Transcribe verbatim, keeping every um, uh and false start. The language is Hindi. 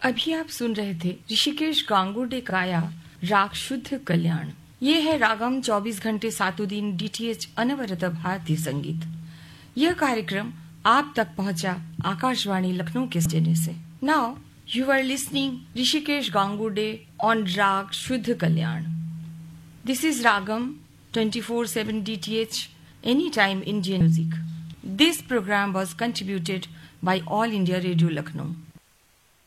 अभी आप सुन रहे थे ऋषिकेश गांगुर्डे गाया राग शुद्ध कल्याण। ये है रागम चौबीस घंटे सातों दिन डीटीएच अनवरत भारतीय संगीत। यह कार्यक्रम आप तक पहुंचा आकाशवाणी लखनऊ के स्टूडियो से। Now you are listening Rishikesh Gangurde on राग शुद्ध कल्याण। This is ragam twenty-four seven D T H anytime Indian music. This program was contributed by All India Radio Lucknow.